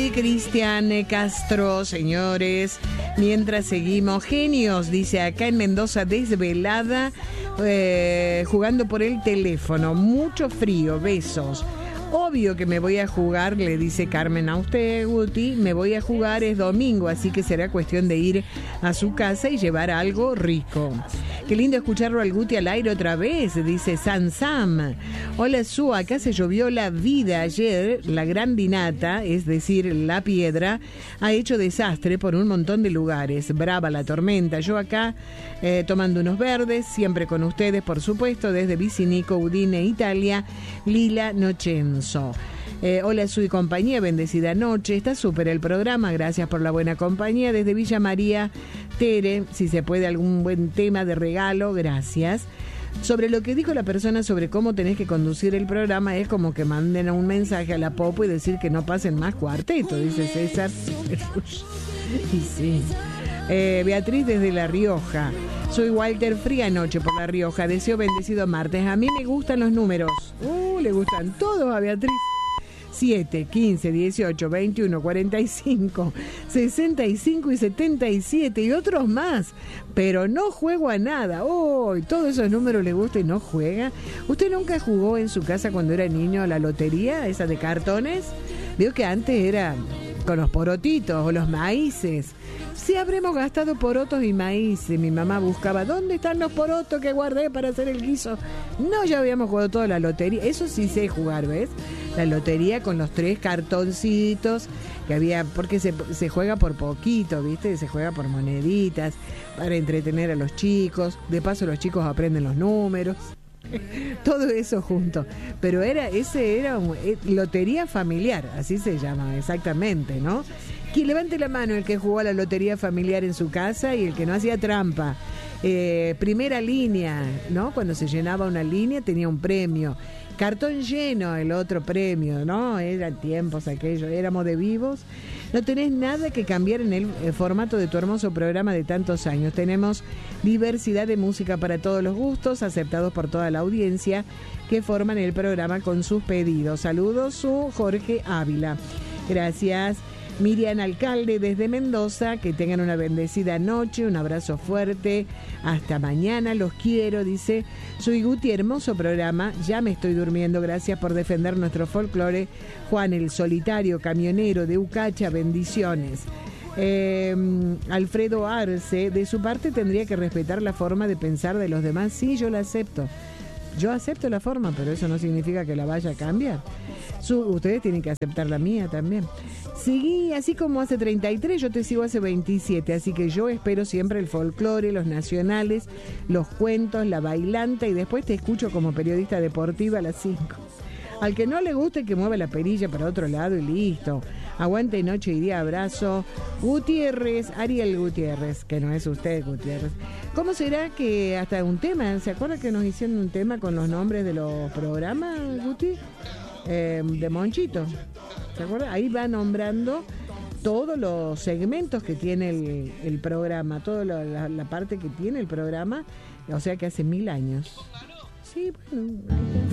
Guti Cristian Castro, señores. Mientras seguimos, genios, dice acá en Mendoza, desvelada, jugando por el teléfono. Mucho frío, besos. Obvio que me voy a jugar, le dice Carmen a usted, Guti, me voy a jugar, es domingo, así que será cuestión de ir a su casa y llevar algo rico. Qué lindo escucharlo al Guti al aire otra vez, dice San Sam. Hola Su, acá se llovió la vida ayer, la grandinata, es decir, la piedra, ha hecho desastre por un montón de lugares. Brava la tormenta, yo acá tomando unos verdes, siempre con ustedes, por supuesto, desde Vicinico, Udine, Italia, Lila Nochenzo. Hola Su y compañía, bendecida noche, está súper el programa, gracias por la buena compañía. Desde Villa María, Tere, si se puede algún buen tema de regalo, gracias. Sobre lo que dijo la persona sobre cómo tenés que conducir el programa, es como que manden un mensaje a la Popo y decir que no pasen más cuarteto, dice César. Y sí. Beatriz desde La Rioja. Soy Walter, fría noche por La Rioja. Deseo bendecido martes. A mí me gustan los números. Le gustan todos a Beatriz. 7, 15, 18, 21, 45, 65 y 77 y otros más. Pero no juego a nada. Todos esos números le gustan y no juega. ¿Usted nunca jugó en su casa cuando era niño a la lotería, esa de cartones? Veo que antes era con los porotitos o los maíces. Sí, habremos gastado porotos y maíz. Mi mamá buscaba, ¿dónde están los porotos que guardé para hacer el guiso? No, ya habíamos jugado toda la lotería. Eso sí sé jugar, ¿ves? La lotería con los 3 cartoncitos que había, porque se juega por poquito, ¿viste? Se juega por moneditas para entretener a los chicos. De paso los chicos aprenden los números. Todo eso junto. Pero era lotería familiar, así se llama exactamente, ¿no? Que levante la mano el que jugó a la lotería familiar en su casa y el que no hacía trampa. Primera línea, ¿no? Cuando se llenaba una línea tenía un premio. Cartón lleno, el otro premio, ¿no? Eran tiempos aquellos, éramos de vivos. No tenés nada que cambiar en el formato de tu hermoso programa de tantos años. Tenemos diversidad de música para todos los gustos, aceptados por toda la audiencia que forman el programa con sus pedidos. Saludos, su Jorge Ávila. Gracias. Miriam Alcalde desde Mendoza, que tengan una bendecida noche, un abrazo fuerte, hasta mañana, los quiero, dice, soy Guti, hermoso programa, ya me estoy durmiendo, gracias por defender nuestro folclore, Juan el solitario camionero de Ucacha, bendiciones. Alfredo Arce, de su parte tendría que respetar la forma de pensar de los demás, sí, yo la acepto. Yo acepto la forma, pero eso no significa que la vaya a cambiar. Ustedes tienen que aceptar la mía también. Seguí así como hace 33, yo te sigo hace 27, así que yo espero siempre el folclore, los nacionales, los cuentos, la bailanta y después te escucho como periodista deportiva a las 5. Al que no le guste que mueva la perilla para otro lado y listo. Aguante noche y día, abrazo. Gutiérrez, Ariel Gutiérrez, que no es usted, Gutiérrez. ¿Cómo será que hasta un tema, se acuerda que nos hicieron un tema con los nombres de los programas, Guti? De Monchito, ¿se acuerda? Ahí va nombrando todos los segmentos que tiene el programa, toda la parte que tiene el programa, o sea que hace 1000 años. Sí, bueno.